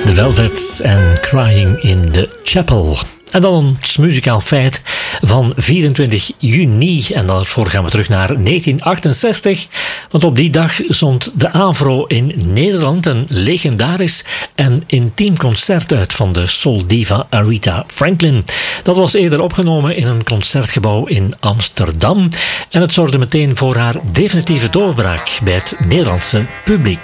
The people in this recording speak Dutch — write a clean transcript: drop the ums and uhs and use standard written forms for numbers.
The Velvets en Crying in the Chapel. En dan het muzikaal feit van 24 juni. En daarvoor gaan we terug naar 1968. Want op die dag zond de AVRO in Nederland een legendarisch en intiem concert uit van de soul-diva Aretha Franklin. Dat was eerder opgenomen in een concertgebouw in Amsterdam. En het zorgde meteen voor haar definitieve doorbraak bij het Nederlandse publiek.